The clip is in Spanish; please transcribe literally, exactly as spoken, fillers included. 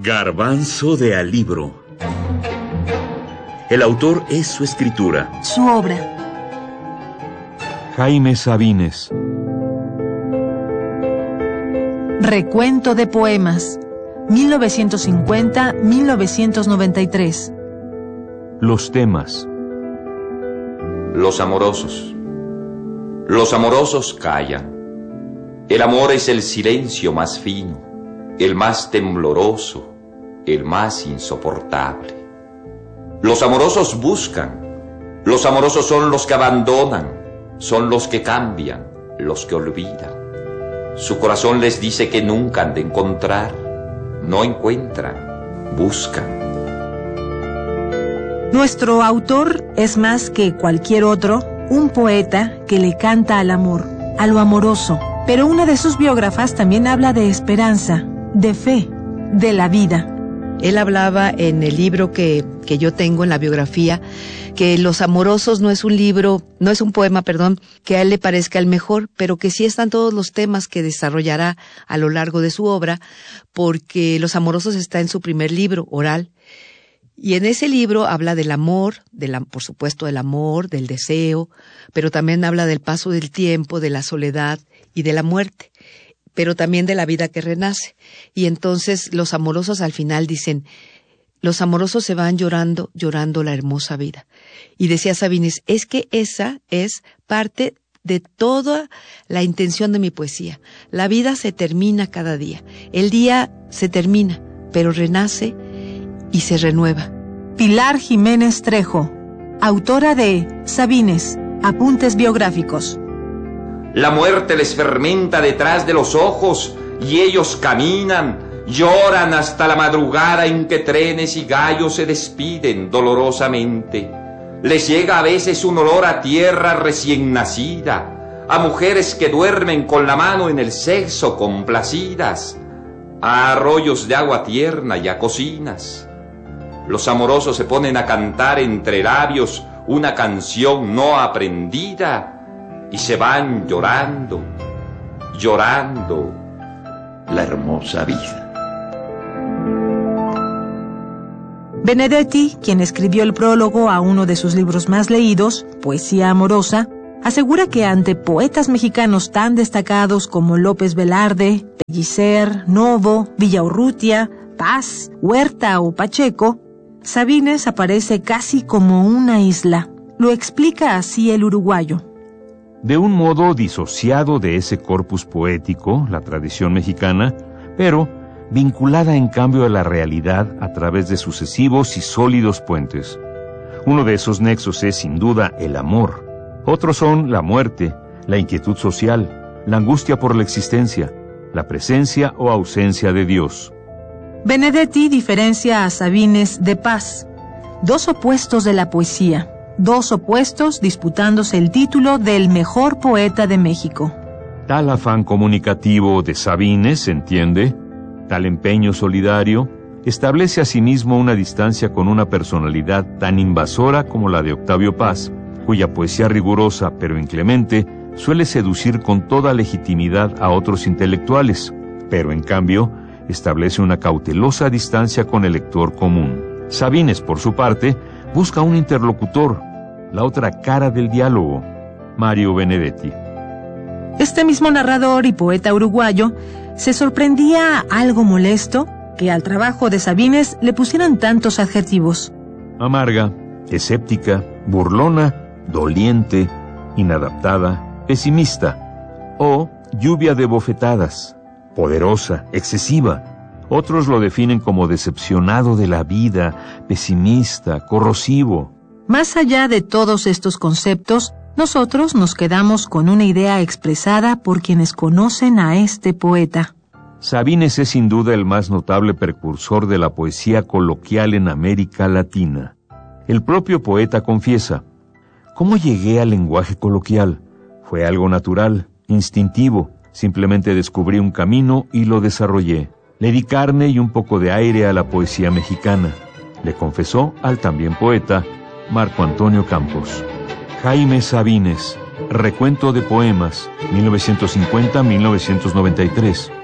Garbanzo de alibro. El autor es su escritura. Su obra. Jaime Sabines. Recuento de poemas. mil novecientos cincuenta a mil novecientos noventa y tres. Los temas. Los amorosos. Los amorosos callan. El amor es el silencio más fino, el más tembloroso, el más insoportable. Los amorosos buscan. Los amorosos son los que abandonan, son los que cambian, los que olvidan. Su corazón les dice que nunca han de encontrar. No encuentran, buscan. Nuestro autor es más que cualquier otro, un poeta que le canta al amor, a lo amoroso. Pero una de sus biógrafas también habla de esperanza, de fe, de la vida. Él hablaba en el libro que, que yo tengo, en la biografía, que Los Amorosos no es un libro, no es un poema, perdón, que a él le parezca el mejor, pero que sí están todos los temas que desarrollará a lo largo de su obra, porque Los Amorosos está en su primer libro, Oral. Y en ese libro habla del amor, de la, por supuesto del amor, del deseo, pero también habla del paso del tiempo, de la soledad y de la muerte, pero también de la vida que renace. Y entonces los amorosos al final dicen, los amorosos se van llorando, llorando la hermosa vida. Y decía Sabines, es que esa es parte de toda la intención de mi poesía. La vida se termina cada día. El día se termina, pero renace y se renueva. Pilar Jiménez Trejo, autora de Sabines, Apuntes Biográficos. La muerte les fermenta detrás de los ojos y ellos caminan, lloran hasta la madrugada en que trenes y gallos se despiden dolorosamente. Les llega a veces un olor a tierra recién nacida, a mujeres que duermen con la mano en el sexo complacidas, a arroyos de agua tierna y a cocinas. Los amorosos se ponen a cantar entre labios una canción no aprendida y se van llorando, llorando la hermosa vida. Benedetti, quien escribió el prólogo a uno de sus libros más leídos, Poesía Amorosa, asegura que ante poetas mexicanos tan destacados como López Velarde, Pellicer, Novo, Villaurrutia, Paz, Huerta o Pacheco, Sabines aparece casi como una isla. Lo explica así el uruguayo. De un modo disociado de ese corpus poético, la tradición mexicana, pero vinculada en cambio a la realidad a través de sucesivos y sólidos puentes. Uno de esos nexos es, sin duda, el amor. Otros son la muerte, la inquietud social, la angustia por la existencia, la presencia o ausencia de Dios. Benedetti diferencia a Sabines de Paz, dos opuestos de la poesía, dos opuestos disputándose el título del mejor poeta de México. Tal afán comunicativo de Sabines, se entiende, tal empeño solidario, establece asimismo una distancia con una personalidad tan invasora como la de Octavio Paz, cuya poesía rigurosa pero inclemente suele seducir con toda legitimidad a otros intelectuales, pero en cambio establece una cautelosa distancia con el lector común. Sabines, por su parte, busca un interlocutor, la otra cara del diálogo, Mario Benedetti. Este mismo narrador y poeta uruguayo se sorprendía algo molesto que al trabajo de Sabines le pusieran tantos adjetivos. Amarga, escéptica, burlona, doliente, inadaptada, pesimista o lluvia de bofetadas, poderosa, excesiva. Otros lo definen como decepcionado de la vida, pesimista, corrosivo. Más allá de todos estos conceptos, nosotros nos quedamos con una idea expresada por quienes conocen a este poeta. Sabines es sin duda el más notable precursor de la poesía coloquial en América Latina. El propio poeta confiesa: ¿cómo llegué al lenguaje coloquial? Fue algo natural, instintivo. Simplemente descubrí un camino y lo desarrollé. Le di carne y un poco de aire a la poesía mexicana, le confesó al también poeta Marco Antonio Campos. Jaime Sabines, Recuento de poemas, mil novecientos cincuenta a mil novecientos noventa y tres.